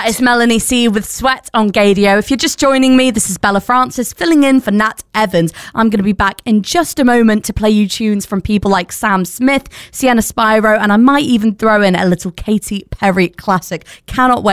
That is Melanie C with Sweat on Gaydio. If you're just joining me, this is Bella Francis filling in for Nat Evans. I'm going to be back in just a moment to play you tunes from people like Sam Smith, Sienna Spyro, and I might even throw in a little Katy Perry classic. Cannot wait.